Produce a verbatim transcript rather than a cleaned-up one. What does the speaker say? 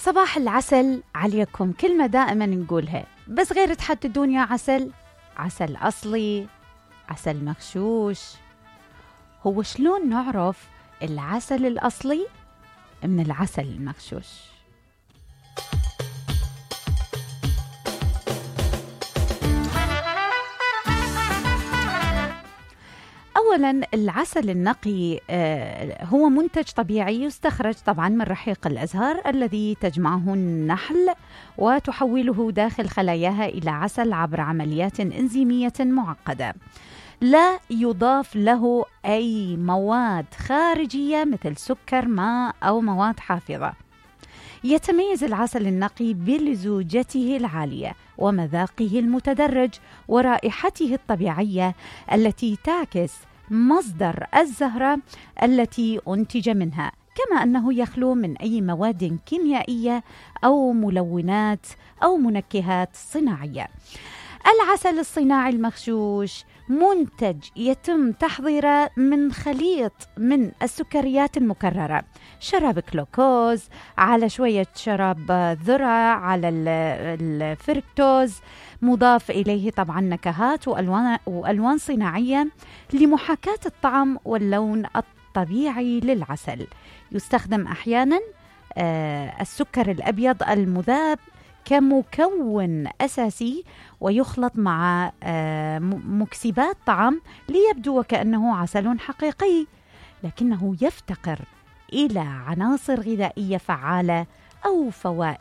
صباح العسل عليكم، كلمة دائما نقولها بس غير تحددون يا عسل، عسل أصلي، عسل مغشوش. هو شلون نعرف العسل الأصلي من العسل المغشوش؟ أولاً العسل النقي هو منتج طبيعي يستخرج طبعاً من رحيق الأزهار الذي تجمعه النحل وتحوله داخل خلاياها إلى عسل عبر عمليات إنزيمية معقدة. لا يضاف له أي مواد خارجية مثل سكر، ماء أو مواد حافظة. يتميز العسل النقي بلزوجته العالية ومذاقه المتدرج ورائحته الطبيعية التي تعكس مصدر الزهرة التي أنتج منها، كما أنه يخلو من أي مواد كيميائية أو ملونات أو منكهات صناعية. العسل الصناعي المغشوش منتج يتم تحضيره من خليط من السكريات المكررة، شراب كلوكوز على شوية شراب ذرة على الفركتوز، مضاف إليه طبعا نكهات وألوان, وألوان صناعية لمحاكاة الطعم واللون الطبيعي للعسل. يستخدم أحيانا السكر الأبيض المذاب كمكون أساسي ويخلط مع مكسبات طعم ليبدو وكأنه عسل حقيقي، لكنه يفتقر إلى عناصر غذائية فعالة أو فوائد